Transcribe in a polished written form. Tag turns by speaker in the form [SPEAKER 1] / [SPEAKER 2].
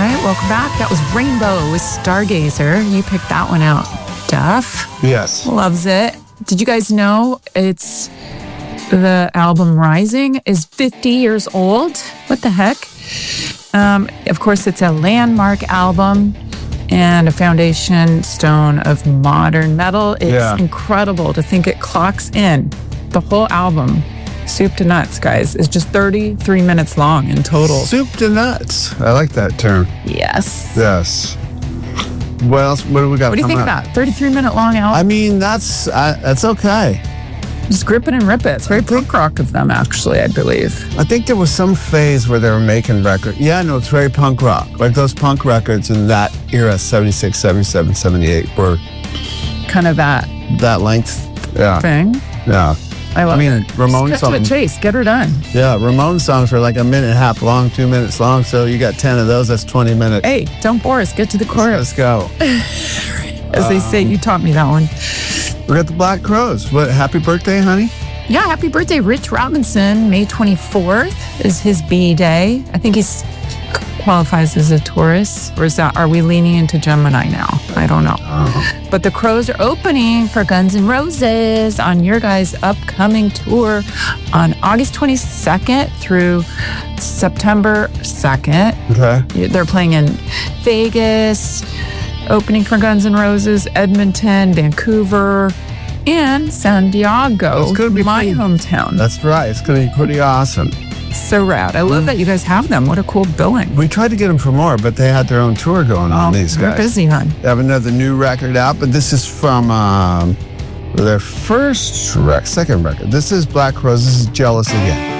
[SPEAKER 1] right, welcome back. That was Rainbow with Stargazer. You picked that one out, Duff.
[SPEAKER 2] Yes.
[SPEAKER 1] Loves it. Did you guys know the album Rising is 50 years old? What the heck? Of course, it's a landmark album and a foundation stone of modern metal. It's incredible to think it clocks in. The whole album, soup to nuts, guys, is just 33 minutes long in total.
[SPEAKER 2] Soup to nuts. I like that term.
[SPEAKER 1] Yes.
[SPEAKER 2] Yes. What else? What do we got?
[SPEAKER 1] What do you think about 33-minute long album?
[SPEAKER 2] I mean, that's okay.
[SPEAKER 1] Just grip it and rip it. It's very punk rock of them, actually, I believe.
[SPEAKER 2] I think there was some phase where they were making records. Yeah, no, it's very punk rock. Like those punk records in that era, 76, 77, 78, were
[SPEAKER 1] kind of that
[SPEAKER 2] length
[SPEAKER 1] thing.
[SPEAKER 2] Yeah.
[SPEAKER 1] I mean,
[SPEAKER 2] Ramones songs.
[SPEAKER 1] Chase, get her done.
[SPEAKER 2] Yeah, Ramones songs were like a minute and a half long, 2 minutes long. So you got 10 of those. That's 20 minutes.
[SPEAKER 1] Hey, don't bore us. Get to the chorus.
[SPEAKER 2] Let's go.
[SPEAKER 1] As they say, you taught me that one.
[SPEAKER 2] We got the Black Crowes. What? Happy birthday, honey.
[SPEAKER 1] Yeah, happy birthday, Rich Robinson. May 24th is his B-Day. I think he's qualifies as a Taurus, or are we leaning into Gemini now? I don't know. But the Crowes are opening for Guns N' Roses on your guys' upcoming tour on August 22nd through September 2nd.
[SPEAKER 2] Okay.
[SPEAKER 1] They're playing in Vegas, opening for Guns N' Roses, Edmonton, Vancouver, and San Diego, my hometown.
[SPEAKER 2] That's right. It's going to be pretty awesome.
[SPEAKER 1] So rad. I love that you guys have them. What a cool billing.
[SPEAKER 2] We tried to get them for more, but they had their own tour going on, these guys.
[SPEAKER 1] They're busy, hon.
[SPEAKER 2] They have another new record out, but this is from their second record. This is Black Crowes. This is Jealous Again.